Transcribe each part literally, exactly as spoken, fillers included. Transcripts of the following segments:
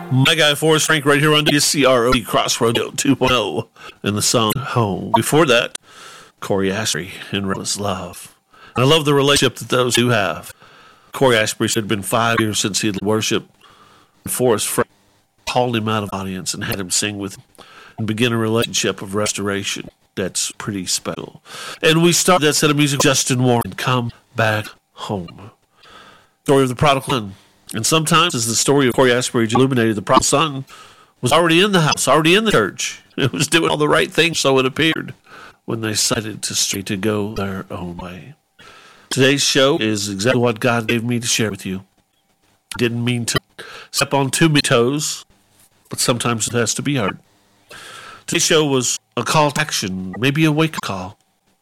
My guy Forrest Frank right here on W C R O Crossroads two point oh and the song Home. Before that, Corey Asbury and Reckless Love. And I love the relationship that those two have. Corey Asbury said it had been five years since he had worshiped. Forrest Frank called him out of the audience and had him sing with him and begin a relationship of restoration. That's pretty special. And we started that set of music with Justin Warren, Come Back Home. Story of the prodigal son. And sometimes, as the story of Corey Asbury illuminated, the prodigal son was already in the house, already in the church. It was doing all the right things, so it appeared, when they decided to stray to go their own way. Today's show is exactly what God gave me to share with you. Didn't mean to step on too many toes, but sometimes it has to be hard. Today's show was a call to action, maybe a wake-up call.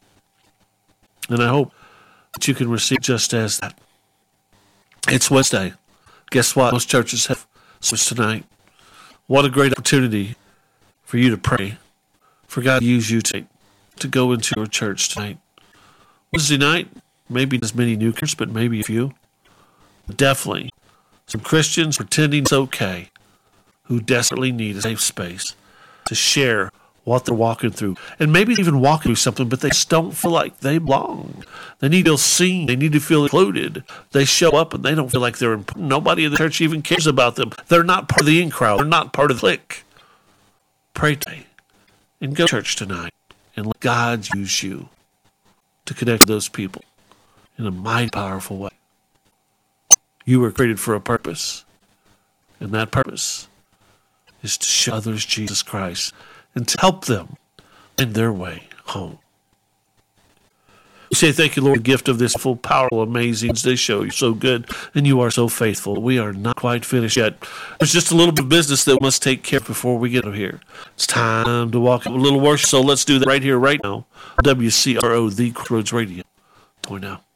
And I hope that you can receive just as that. It's Wednesday. Guess what? Most churches have service tonight. What a great opportunity for you to pray, for God to use you to, to go into your church tonight. Wednesday night, maybe as many newcomers, but maybe a few. Definitely some Christians pretending it's okay who desperately need a safe space to share what they're walking through. And maybe even walking through something, but they just don't feel like they belong. They need to feel seen. They need to feel included. They show up and they don't feel like they're important. Nobody in the church even cares about them. They're not part of the in crowd. They're not part of the clique. Pray today and go to church tonight and let God use you to connect with those people in a mighty powerful way. You were created for a purpose, and that purpose is to show others Jesus Christ and to help them in their way home. We say thank you, Lord, for the gift of this full, powerful, amazing Day show. You're so good, and you are so faithful. We are not quite finished yet. There's just a little bit of business that we must take care of before we get over here. It's time to walk up a little worship, so let's do that right here, right now. W C R O, the Crossroads Radio. Point now.